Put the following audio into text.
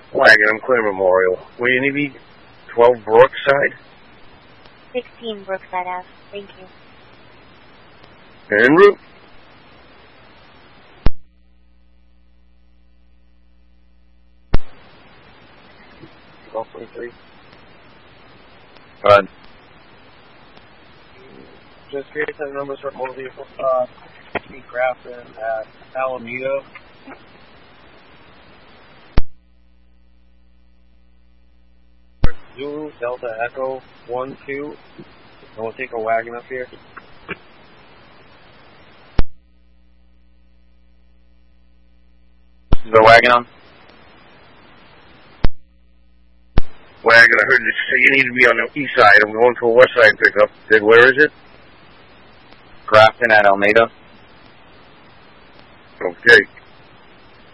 Wagon, I'm Clear Memorial. Where you need me? 12 Brookside? 16 Brookside Ave. Thank you. En route. Golf 23. Go ahead. Just create the numbers for motor vehicle. Pete Grafton at Alameda. Zulu Delta Echo 1-2. And we'll take a wagon up here. Is the wagon on? Wagon, I heard you say you need to be on the east side. I'm going to a west side pickup. Where is it? Grafton at Alameda. Okay.